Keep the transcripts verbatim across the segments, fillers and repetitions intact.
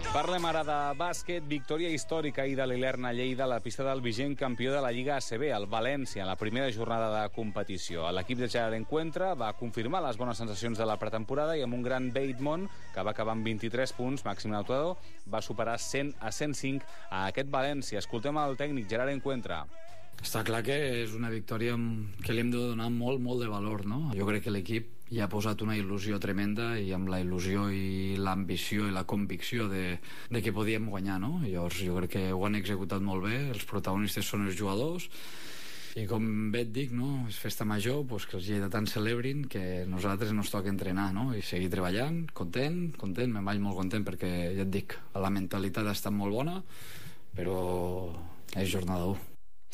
Parlem ara de bàsquet. Victòria històrica ahir de l'Ilerna Lleida a la pista del vigent campió de la Lliga A C B, el València, en la primera jornada de competició. L'equip de Gerard Encuentra va confirmar les bones sensacions de la pretemporada i amb un gran Bateman, que va acabar amb vint-i-tres punts, màxim anotador, va superar cent a cent cinc a aquest València. Escoltem el tècnic Gerard Encuentra. Està clar que és una victòria que li hem de donar molt, molt de valor, no? Jo crec que l'equip ja ha posat una il·lusió tremenda i amb la il·lusió i l'ambició i la convicció de, de que podíem guanyar, no? Llavors jo crec que ho han executat molt bé, els protagonistes són els jugadors i com bé et dic, no? És festa major, doncs que els lleidatans celebrin que nosaltres nos toca entrenar, no? I seguir treballant, content, content, me'n vaig molt content perquè ja et dic, la mentalitat ha estat molt bona, però és jornada u.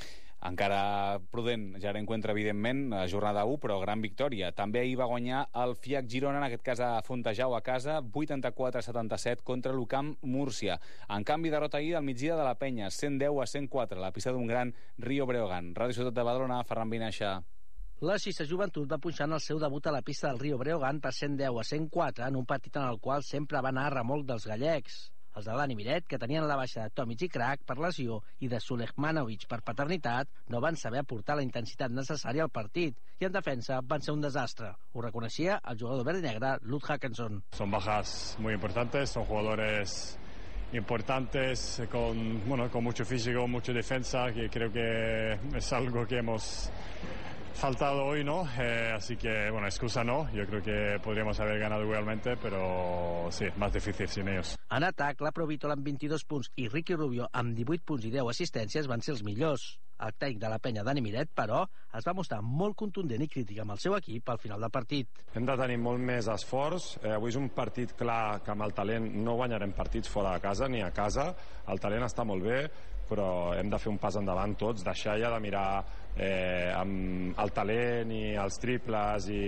Encara prudent, Gerard Encuentra, evidentment, a jornada u, però gran victòria. També ahir va guanyar el F I A C Girona, en aquest cas a Fontejau a casa, vuitanta-quatre a setanta-set contra l'U C A M Múrcia. En canvi, derrota ahir al migdia de la Penya, cent deu a cent quatre, a la pista d'un gran Rio Breogán. Ràdio Ciutat de Badalona, Ferran Vinaixa. La Sisa Joventut va punxar en el seu debut a la pista del Rio Breogán per cent deu a cent quatre, en un partit en el qual sempre va anar a remolc dels gallecs. Els de l'Ani Miret, que tenien la baixa de Tomic i Crac per lesió i de Sulejmanovic per paternitat, no van saber aportar la intensitat necessària al partit i en defensa van ser un desastre. Ho reconeixia el jugador verd i negre Lud Hackenson. Son bajas muy importantes, son jugadores importantes con, bueno, con mucho físico, mucha defensa, que creo que es algo que hemos faltado hoy, ¿no? Eh, así que, bueno, excusa no, yo creo que podríamos haber ganado igualmente, pero sí, más difícil sin ellos. En atac, la Provitola amb vint-i-dos punts i Ricky Rubio amb divuit punts i deu assistències van ser els millors. El tècnic de la Penya, Dani Miret, però, es va mostrar molt contundent i crític amb el seu equip al final del partit. Hem de tenir molt més esforç. Eh, avui és un partit clar que amb el talent no guanyarem partits fora de casa ni a casa. El talent està molt bé, però hem de fer un pas endavant tots, deixar ja de mirar eh, amb el talent i els triples i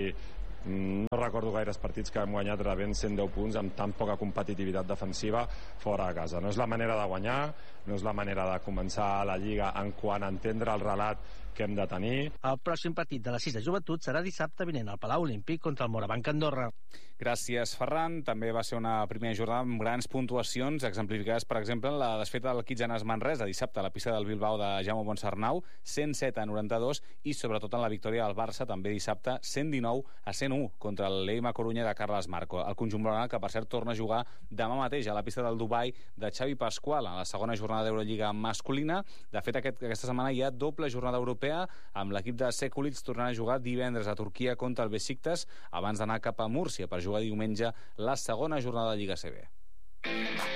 no recordo gaires partits que hem guanyat rebent cent deu punts amb tan poca competitivitat defensiva fora de casa. No és la manera de guanyar, no és la manera de començar la Lliga en quant a entendre el relat que hem de tenir. El pròxim partit de la Sisa Joventut serà dissabte vinent al Palau Olímpic contra el Morabanc Andorra. Gràcies, Ferran. També va ser una primera jornada amb grans puntuacions, exemplificades, per exemple, en la desfeta del Kitzanes Manresa, dissabte a la pista del Bilbao de Jaume Ponsarnau, cent set a noranta-dos, i sobretot en la victòria del Barça, també dissabte, cent dinou a cent u contra l'Eima Corunya de Carles Marco. El conjunt blaugrana, que per cert torna a jugar demà mateix a la pista del Dubai de Xavi Pasqual, en la segona jornada d'Eurolliga masculina. De fet, aquest, aquesta setmana hi ha doble jornada europea, amb l'equip de Sekulic tornant a jugar divendres a Turquia contra el Besiktas, abans d'anar cap a Múrcia per jugar diumenge la segona jornada de Lliga A C B.